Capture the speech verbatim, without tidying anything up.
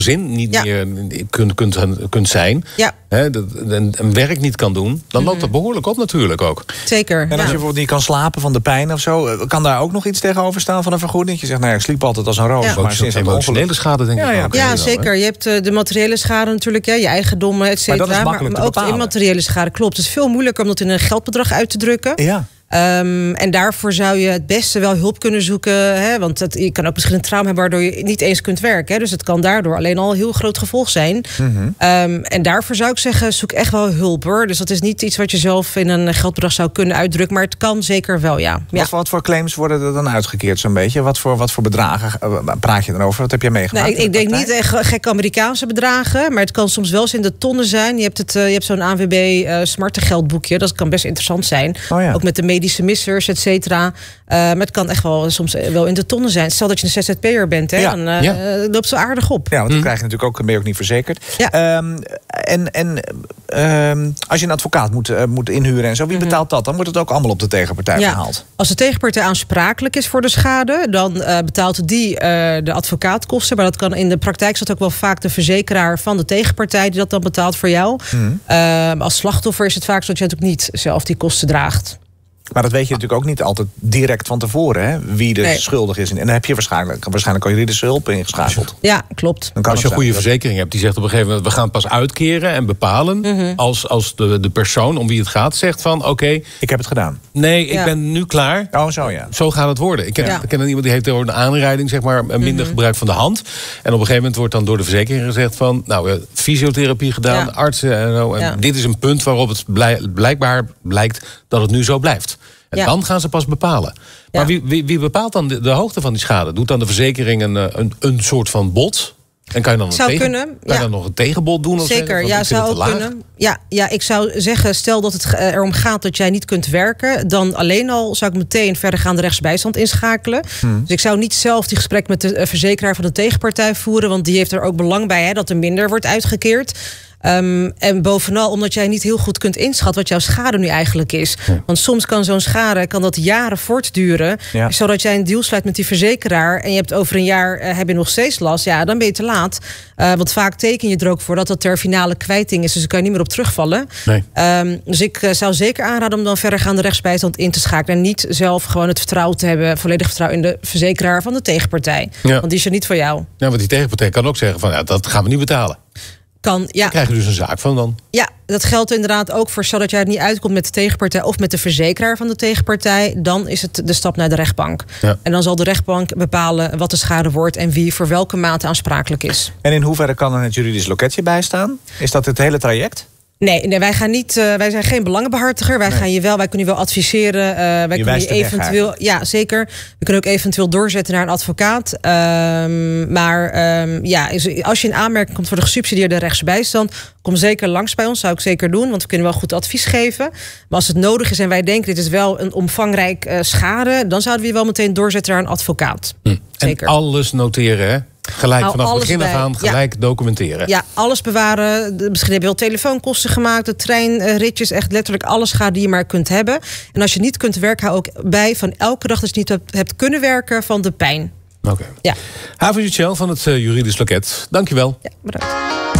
zin niet Ja. meer kunt, kunt, kunt zijn... Ja. Hè, dat, een, een werk niet kan doen... dan Mm-hmm. loopt dat behoorlijk op natuurlijk ook. Zeker. En als ja. je bijvoorbeeld niet kan slapen van de pijn of zo... kan daar ook nog iets tegenover staan van een vergoeding? Je zegt, nou ja, ik sliep altijd als een roos. Ja. Maar Ook sinds zo'n het emotionele ongeluk... schade, denk Ja, ik ja. ook. Ja, Hè, zeker. Je hebt uh, de materiële schade natuurlijk, hè, je eigendommen, et cetera. Maar dat is makkelijk te ook de bepalen. immateriële schade, klopt. Het is veel moeilijker om dat in een geldbedrag uit te drukken. Ja. Um, en daarvoor zou je het beste wel hulp kunnen zoeken. Hè, want het, je kan ook misschien een trauma hebben waardoor je niet eens kunt werken. Hè, dus het kan daardoor alleen al een heel groot gevolg zijn. Mm-hmm. Um, en daarvoor zou ik zeggen, zoek echt wel hulp hoor. Dus dat is niet iets wat je zelf in een geldbedrag zou kunnen uitdrukken. Maar het kan zeker wel, ja. ja. Wat, wat voor claims worden er dan uitgekeerd zo'n beetje? Wat voor, wat voor bedragen uh, praat je erover? Wat heb jij meegemaakt? Nou, ik, ik in de denk niet praktijk? echt gekke Amerikaanse bedragen. Maar het kan soms wel eens in de tonnen zijn. Je hebt, het, uh, je hebt zo'n A N W B uh, smartengeldboekje. Dat kan best interessant zijn. Oh ja. Ook met de medische missers, et cetera. Uh, maar het kan echt wel soms wel in de tonnen zijn. Stel dat je een Z Z P'er bent, hè, Ja. dan uh, Ja. uh, loopt zo aardig op. Ja, want dan Hm. krijg je natuurlijk ook, ben je ook niet verzekerd. Ja. Um, en en um, als je een advocaat moet, uh, moet inhuren en zo, wie betaalt dat? Dan wordt het ook allemaal op de tegenpartij Ja. gehaald. Als de tegenpartij aansprakelijk is voor de schade, dan uh, betaalt die uh, de advocaatkosten. Maar dat kan in de praktijk is dat ook wel vaak de verzekeraar van de tegenpartij die dat dan betaalt voor jou. Hmm. Uh, als slachtoffer is het vaak zo dat je natuurlijk niet zelf die kosten draagt. Maar dat weet je natuurlijk ook niet altijd direct van tevoren, hè, wie er Nee. schuldig is. En dan heb je waarschijnlijk, waarschijnlijk al juridische hulp ingeschakeld. Ja, klopt. Dan kan Als je een het goede zijn. verzekering hebt, die zegt op een gegeven moment... we gaan pas uitkeren en bepalen... Mhm. als, als de, de persoon om wie het gaat zegt van... oké, okay, Ik heb het gedaan. nee, ik Ja. ben nu klaar... Oh, zo ja. Zo gaat het worden. Ik ken, Ja. ik ken iemand die heeft door een aanrijding zeg maar, een minder gebruik van de hand. En op een gegeven moment wordt dan door de verzekering gezegd van... nou, we hebben fysiotherapie gedaan, Ja. artsen en zo. En Ja. dit is een punt waarop het blij- blijkbaar blijkt dat het nu zo blijft. En Ja. dan gaan ze pas bepalen. Maar Ja. wie, wie, wie bepaalt dan de, de hoogte van die schade? Doet dan de verzekering een, een, een soort van bod? En kan je dan, een Zou tegen, kunnen, kan je ja. dan nog een tegenbod doen? Of Zeker, zeggen, ja, want ik vind zou het ook te laag? kunnen. Ja, ja, ik zou zeggen, stel dat het uh, erom gaat dat jij niet kunt werken... dan alleen al zou ik meteen verdergaande rechtsbijstand inschakelen. Hmm. Dus ik zou niet zelf die gesprek met de uh, verzekeraar van de tegenpartij voeren... want die heeft er ook belang bij hè, dat er minder wordt uitgekeerd... Um, en bovenal omdat jij niet heel goed kunt inschatten wat jouw schade nu eigenlijk is. Ja. Want soms kan zo'n schade kan dat jaren voortduren. Ja. Zodat jij een deal sluit met die verzekeraar. En je hebt over een jaar uh, heb je nog steeds last. Ja, dan ben je te laat. Uh, want vaak teken je er ook voor dat dat ter finale kwijting is. Dus daar kan je niet meer op terugvallen. Nee. Um, dus ik uh, zou zeker aanraden om dan verdergaande rechtsbijstand in te schakelen. En niet zelf gewoon het vertrouwen te hebben. Volledig vertrouwen in de verzekeraar van de tegenpartij. Ja. Want die is er niet voor jou. Ja, want die tegenpartij kan ook zeggen van ja, dat gaan we niet betalen. Kan, ja. Dan krijg je dus een zaak van dan. Ja, dat geldt inderdaad ook voor stel dat jij het niet uitkomt met de tegenpartij of met de verzekeraar van de tegenpartij, dan is het de stap naar de rechtbank. Ja. En dan zal de rechtbank bepalen wat de schade wordt en wie voor welke mate aansprakelijk is. En in hoeverre kan er het juridisch loketje bijstaan? Is dat het hele traject? Nee, nee wij, gaan niet, uh, wij zijn geen belangenbehartiger. Wij, Nee. gaan je wel, wij kunnen je wel adviseren. Uh, wij kunnen wijst je de weg eventueel. Ja, zeker. We kunnen ook eventueel doorzetten naar een advocaat. Um, maar um, ja, als je in aanmerking komt voor de gesubsidieerde rechtsbijstand, kom zeker langs bij ons. Zou ik zeker doen, want we kunnen wel goed advies geven. Maar als het nodig is en wij denken dit is wel een omvangrijk uh, schade, dan zouden we je wel meteen doorzetten naar een advocaat. Hm. Zeker. En alles noteren, hè? Gelijk Nou, vanaf het alles begin af bij. aan, gelijk documenteren. Ja, alles bewaren. De- Misschien heb je wel telefoonkosten gemaakt, de treinritjes, echt letterlijk alle schade die je maar kunt hebben. En als je niet kunt werken, hou ook bij van elke dag dat je niet hebt, hebt kunnen werken van de pijn. Oké. Ja, Haven Jutschel van het uh, juridisch loket, dankjewel. ja bedankt.